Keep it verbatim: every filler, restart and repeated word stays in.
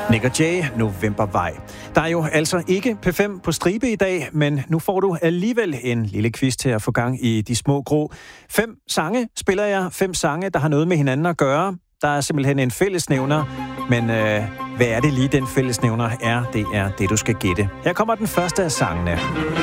Nick og Jay, Novembervej. Der er jo altså ikke P fem på stribe i dag, men nu får du alligevel en lille quiz til at få gang i de små grå. Fem sange spiller jeg, fem sange, der har noget med hinanden at gøre. Der er simpelthen en fællesnævner, men øh, hvad er det lige, den fællesnævner er? Det er det, du skal gætte. Her kommer den første af sangene.